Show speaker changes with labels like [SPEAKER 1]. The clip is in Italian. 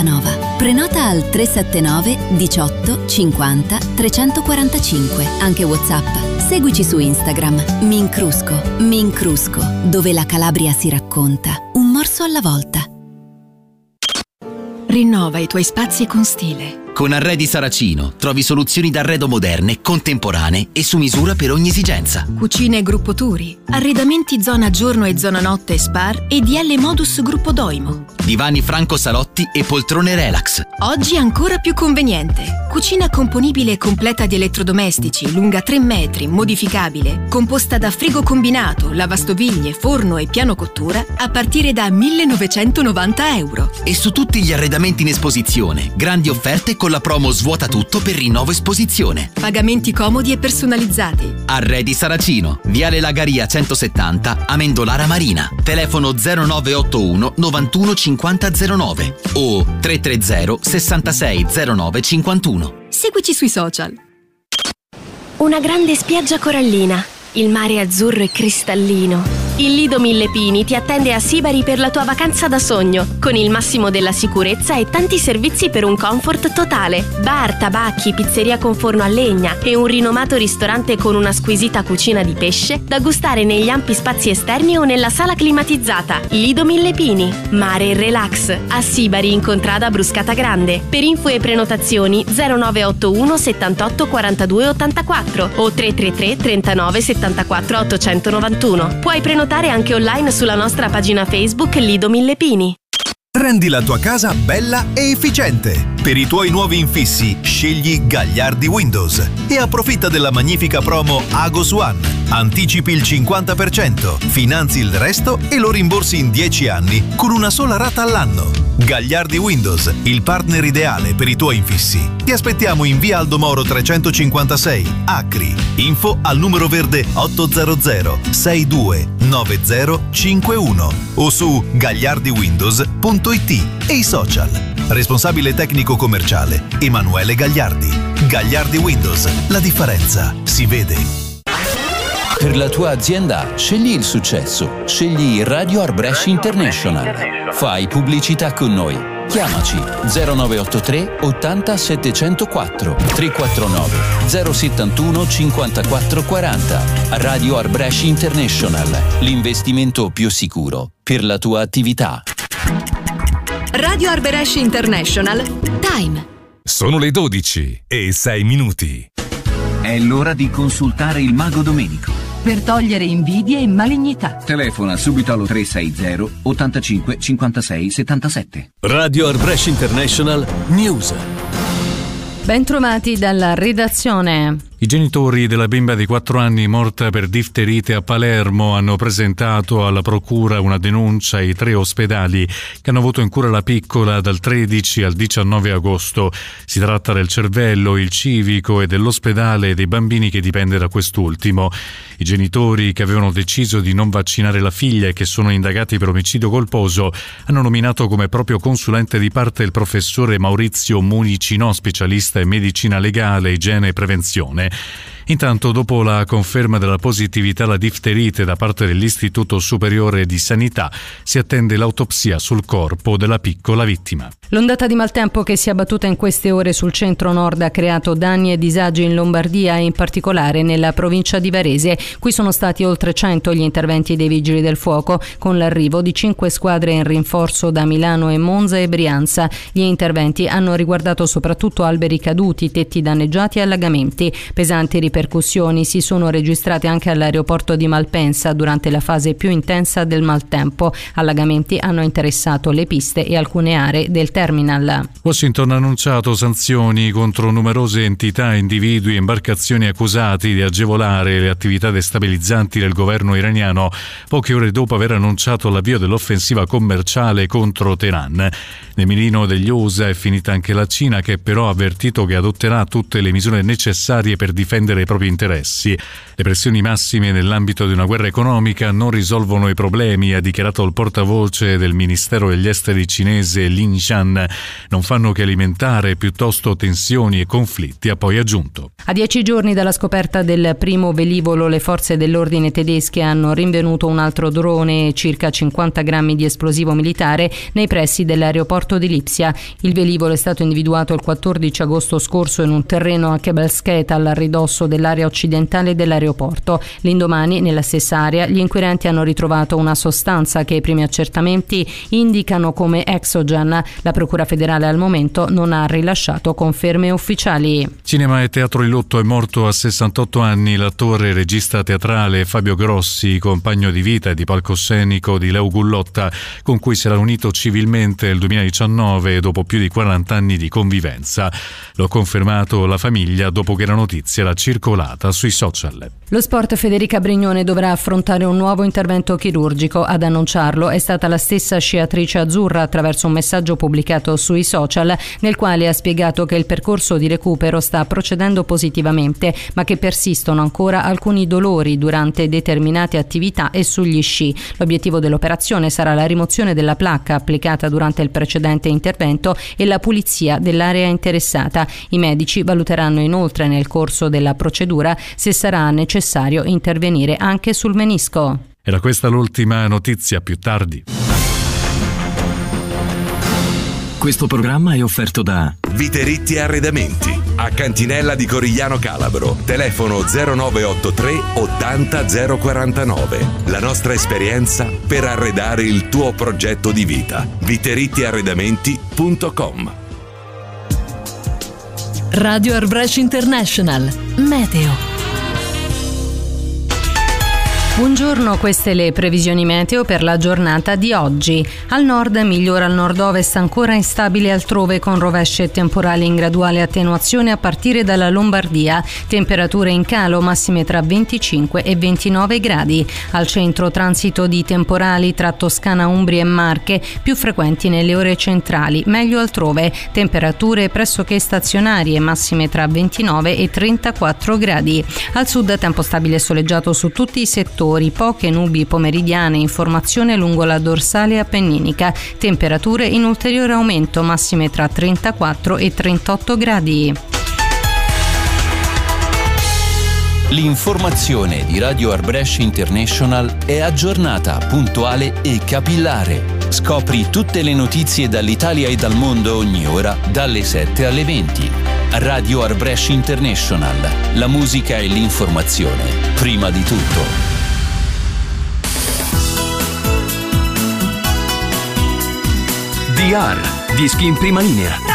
[SPEAKER 1] Portanova. Prenota al 379 18 50 345. Anche WhatsApp. Seguici su Instagram. Mincrusco, dove la Calabria si racconta. Un morso alla volta.
[SPEAKER 2] Rinnova i tuoi spazi con stile.
[SPEAKER 3] Con Arredi Saracino trovi soluzioni d'arredo moderne, contemporanee e su misura per ogni esigenza.
[SPEAKER 2] Cucine Gruppo Turi, arredamenti zona giorno e zona notte Spar e DL Modus Gruppo Doimo.
[SPEAKER 3] Divani Franco Salotti e poltrone relax.
[SPEAKER 2] Oggi ancora più conveniente. Cucina componibile e completa di elettrodomestici, lunga 3 metri, modificabile, composta da frigo combinato, lavastoviglie, forno e piano cottura a partire da €1.990.
[SPEAKER 3] E su tutti gli arredamenti in esposizione, grandi offerte con la promo Svuota tutto per rinnovo esposizione.
[SPEAKER 2] Pagamenti comodi e personalizzati.
[SPEAKER 3] Arredi Saracino, Viale Lagaria 170, Amendolara Marina. Telefono 0981 91 50 09 o 330 66 09 51.
[SPEAKER 2] Seguici sui social.
[SPEAKER 4] Una grande spiaggia corallina, il mare azzurro e cristallino. Il Lido Mille Pini ti attende a Sibari per la tua vacanza da sogno, con il massimo della sicurezza e tanti servizi per un comfort totale. Bar, tabacchi, pizzeria con forno a legna e un rinomato ristorante con una squisita cucina di pesce da gustare negli ampi spazi esterni o nella sala climatizzata. Lido Mille Pini, mare e relax, a Sibari in contrada Bruscata Grande. Per info e prenotazioni 0981 78 42 84 o 333 39 74 891. Puoi prenotare anche online sulla nostra pagina Facebook Lido Mille Pini.
[SPEAKER 5] Rendi la tua casa bella e efficiente. Per i tuoi nuovi infissi, scegli Gagliardi Windows e approfitta della magnifica promo Agos One. Anticipi il 50%, finanzi il resto e lo rimborsi in 10 anni con una sola rata all'anno. Gagliardi Windows, il partner ideale per i tuoi infissi. Ti aspettiamo in via Aldo Moro 356, Acri. Info al numero verde 800 62 9051 o su gagliardiwindows.it e i social. Responsabile tecnico commerciale Emanuele Gagliardi. Gagliardi Windows, la differenza si vede.
[SPEAKER 6] Per la tua azienda scegli il successo, scegli Radio Arbresh International. Fai pubblicità con noi. Chiamaci 0983 80 704 349 071 54 40. Radio Arbresh International, l'investimento più sicuro per la tua attività.
[SPEAKER 2] Radio Arbresh International. Time.
[SPEAKER 7] Sono le 12:06.
[SPEAKER 8] È l'ora di consultare il Mago Domenico.
[SPEAKER 9] Per togliere invidie e malignità.
[SPEAKER 8] Telefona subito allo 360 85 56 77.
[SPEAKER 7] Radio Arbresh International News.
[SPEAKER 9] Bentrovati dalla redazione.
[SPEAKER 10] I genitori della bimba di 4 anni morta per difterite a Palermo hanno presentato alla procura una denuncia ai 3 ospedali che hanno avuto in cura la piccola dal 13 al 19 agosto. Si tratta del Cervello, il Civico e dell'ospedale e dei bambini che dipende da quest'ultimo. I genitori che avevano deciso di non vaccinare la figlia e che sono indagati per omicidio colposo hanno nominato come proprio consulente di parte il professore Maurizio Municino, specialista in medicina legale, igiene e prevenzione. Intanto, dopo la conferma della positività alla difterite da parte dell'Istituto Superiore di Sanità, si attende l'autopsia sul corpo della piccola vittima.
[SPEAKER 9] L'ondata di maltempo che si è abbattuta in queste ore sul centro-nord ha creato danni e disagi in Lombardia e in particolare nella provincia di Varese. Qui sono stati oltre 100 gli interventi dei Vigili del Fuoco, con l'arrivo di 5 squadre in rinforzo da Milano e Monza e Brianza. Gli interventi hanno riguardato soprattutto alberi caduti, tetti danneggiati e allagamenti. Pesanti ripercussioni si sono registrate anche all'aeroporto di Malpensa durante la fase più intensa del maltempo. Allagamenti hanno interessato le piste e alcune aree del terminal.
[SPEAKER 10] Washington ha annunciato sanzioni contro numerose entità, individui e imbarcazioni accusati di agevolare le attività destabilizzanti del governo iraniano, poche ore dopo aver annunciato l'avvio dell'offensiva commerciale contro Teheran. Nel mirino degli USA è finita anche la Cina, che però ha avvertito che adotterà tutte le misure necessarie per difendere i propri interessi. Le pressioni massime nell'ambito di una guerra economica non risolvono i problemi, ha dichiarato il portavoce del Ministero degli Esteri cinese Lin Shan. Non fanno che alimentare piuttosto tensioni e conflitti, ha poi aggiunto.
[SPEAKER 9] A 10 giorni dalla scoperta del primo velivolo, le forze dell'ordine tedesche hanno rinvenuto un altro drone e circa 50 grammi di esplosivo militare nei pressi dell'aeroporto di Lipsia. Il velivolo è stato individuato il 14 agosto scorso in un terreno a Kebelskhet, al ridosso dell'area occidentale dell'aeroporto. L'indomani, nella stessa area, gli inquirenti hanno ritrovato una sostanza che i primi accertamenti indicano come Exogen. La Procura federale al momento non ha rilasciato conferme ufficiali.
[SPEAKER 10] Cinema e teatro in lutto. È morto a 68 anni l'attore e regista teatrale Fabio Grossi, compagno di vita e di palcoscenico di Leo Gullotta, con cui si era unito civilmente nel 2019 dopo più di 40 anni di convivenza. Lo ha confermato la famiglia dopo che la notizia era circolata sui social.
[SPEAKER 9] Lo sport. Federica Brignone dovrà affrontare un nuovo intervento chirurgico. Ad annunciarlo è stata la stessa sciatrice azzurra attraverso un messaggio pubblicato sui social, nel quale ha spiegato che il percorso di recupero sta procedendo positivamente, ma che persistono ancora alcuni dolori durante determinate attività e sugli sci. L'obiettivo dell'operazione sarà la rimozione della placca applicata durante il precedente intervento e la pulizia dell'area interessata. I medici valuteranno inoltre nel corso della procedura se sarà necessario intervenire anche sul menisco.
[SPEAKER 10] Era questa l'ultima notizia, più tardi.
[SPEAKER 11] Questo programma è offerto da
[SPEAKER 12] Viteritti Arredamenti, a Cantinella di Corigliano Calabro. Telefono 0983 80 049. La nostra esperienza per arredare il tuo progetto di vita. viterittiarredamenti.com.
[SPEAKER 13] Radio Arbresh International. Meteo.
[SPEAKER 9] Buongiorno, queste le previsioni meteo per la giornata di oggi. Al nord migliora al nord-ovest, ancora instabile altrove con rovesci e temporali in graduale attenuazione a partire dalla Lombardia. Temperature in calo, massime tra 25 e 29 gradi. Al centro transito di temporali tra Toscana, Umbria e Marche, più frequenti nelle ore centrali, meglio altrove. Temperature pressoché stazionarie, massime tra 29 e 34 gradi. Al sud tempo stabile e soleggiato su tutti i settori. Poche nubi pomeridiane in formazione lungo la dorsale appenninica. Temperature in ulteriore aumento, massime tra 34 e 38 gradi.
[SPEAKER 6] L'informazione di Radio Arbresh International è aggiornata, puntuale e capillare. Scopri tutte le notizie dall'Italia e dal mondo ogni ora, dalle 7 alle 20. Radio Arbresh International. La musica e l'informazione prima di tutto.
[SPEAKER 11] DR, dischi in prima linea.